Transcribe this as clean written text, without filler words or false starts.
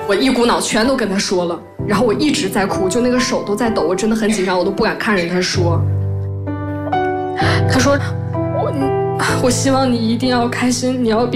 我一股脑全都跟他说了，然后我一直在哭，就那个手都在抖，我真的很紧张，我都不敢看着他说。他说我希望你一定要开心，你要比